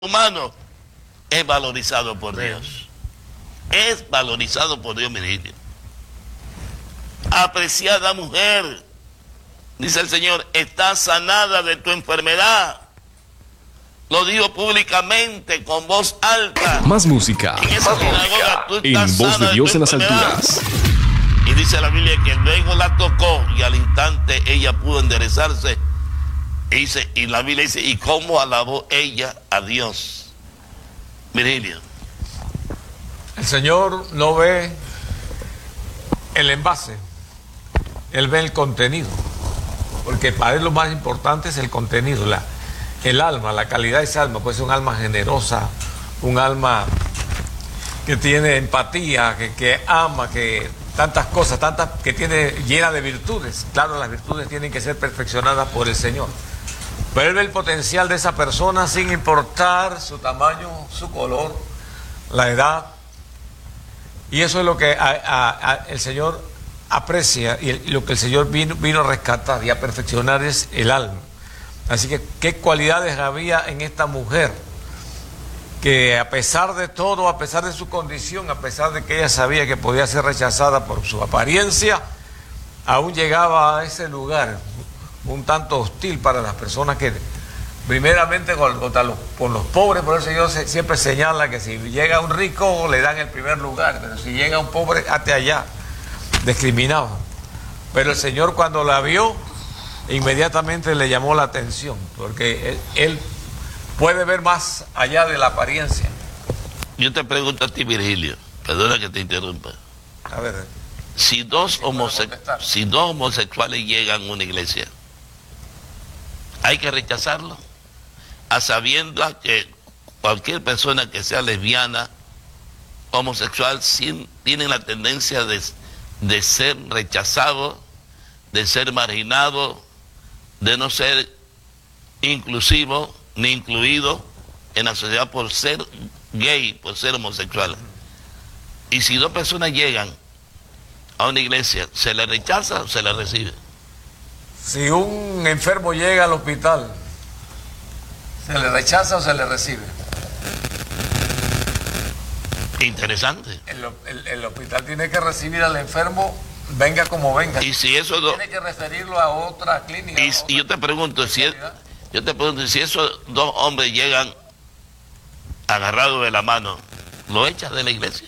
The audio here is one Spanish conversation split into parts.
humano es valorizado por Dios. Es valorizado por Dios, mi niño. Apreciada mujer, dice el Señor, está sanada de tu enfermedad. Lo digo públicamente, con voz alta. Más música. En esa sinagoga tú estás En voz sana de Dios tu en las enfermedad. alturas. Y dice la Biblia que luego la tocó y al instante ella pudo enderezarse. Y la Biblia dice, ¿y cómo alabó ella a Dios? Virgilio. El Señor no ve el envase, Él ve el contenido, porque para Él lo más importante es el contenido, el alma, la calidad de esa alma. Puede ser un alma generosa, un alma que tiene empatía, que ama, que tantas cosas, que tiene llena de virtudes. Claro, las virtudes tienen que ser perfeccionadas por el Señor, pero Él ve el potencial de esa persona sin importar su tamaño, su color, la edad. Y eso es lo que el Señor aprecia, y lo que el Señor vino a rescatar y a perfeccionar es el alma. Así que, ¿qué cualidades había en esta mujer? Que a pesar de todo, a pesar de su condición, a pesar de que ella sabía que podía ser rechazada por su apariencia, aún llegaba a ese lugar un tanto hostil para las personas que, primeramente con los pobres. Por eso el Señor siempre señala que si llega un rico le dan el primer lugar, pero si llega un pobre, hasta allá. Discriminaba. Pero el Señor, cuando la vio, inmediatamente le llamó la atención, porque él puede ver más allá de la apariencia. Yo te pregunto a ti, Virgilio, perdona que te interrumpa. A ver. Si dos homosexuales llegan a una iglesia, ¿hay que rechazarlo? A sabiendas que cualquier persona que sea lesbiana, homosexual, tiene la tendencia de ser rechazado, de ser marginado, de no ser inclusivo ni incluido en la sociedad por ser gay, por ser homosexual. Y si dos personas llegan a una iglesia, ¿se le rechaza o se le recibe? Si un enfermo llega al hospital, ¿se le rechaza o se le recibe? Interesante. El hospital tiene que recibir al enfermo, venga como venga. Y si eso tiene que referirlo a otra clínica. Y yo te pregunto, si esos dos hombres llegan agarrados de la mano, ¿lo echas de la iglesia?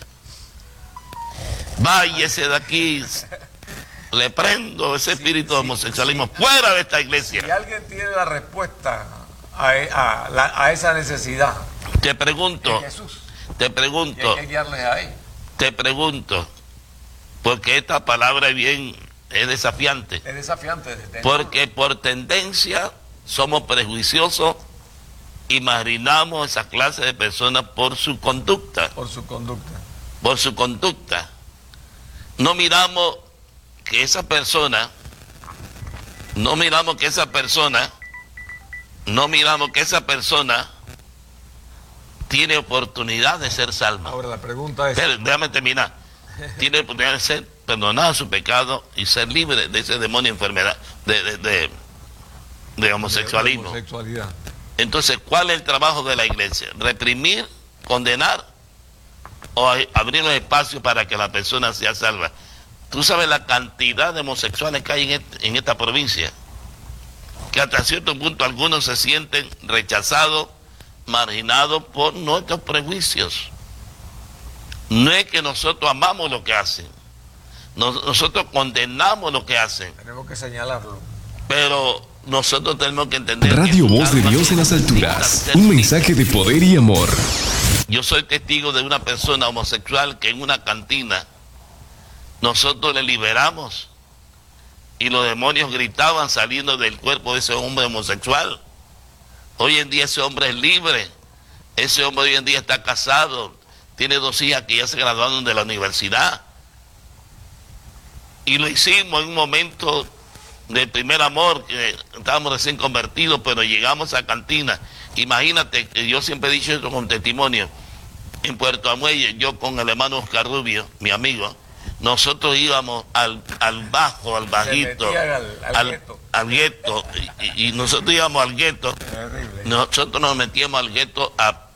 Váyase de aquí. Le prendo ese espíritu de homosexualismo fuera de esta iglesia. Si alguien tiene la respuesta a esa necesidad, te pregunto, Jesús. Te pregunto, y hay que guiarles ahí. Te pregunto, porque esta palabra es desafiante. Es desafiante. Porque por tendencia somos prejuiciosos y marginamos a esa clase de personas por su conducta. Por su conducta. Por su conducta. No miramos que esa persona tiene oportunidad de ser salva. Ahora la pregunta es... Pero, déjame terminar. Tiene oportunidad de ser perdonado su pecado y ser libre de ese demonio de enfermedad, de homosexualismo. Homosexualidad. Entonces, ¿cuál es el trabajo de la iglesia? ¿Reprimir, condenar o abrir los espacios para que la persona sea salva? Tú sabes la cantidad de homosexuales que hay en esta provincia, que hasta cierto punto algunos se sienten rechazados, marginados por nuestros prejuicios. No es que nosotros amamos lo que hacen, nosotros condenamos lo que hacen. Tenemos que señalarlo. Pero nosotros tenemos que entender... Radio Voz de Dios en las alturas. Un mensaje de poder y amor. Yo soy testigo de una persona homosexual que en una cantina nosotros le liberamos y los demonios gritaban saliendo del cuerpo de ese hombre homosexual. Hoy en día ese hombre es libre, ese hombre hoy en día está casado, tiene 2 hijas que ya se graduaron de la universidad. Y lo hicimos en un momento de primer amor, que estábamos recién convertidos, pero llegamos a cantina. Imagínate, que yo siempre he dicho esto con testimonio, en Puerto Amuelle, yo con el hermano Oscar Rubio, mi amigo, nosotros íbamos al bajo, al bajito, al gueto y nosotros íbamos al gueto, Terrible. nosotros nos metíamos al gueto a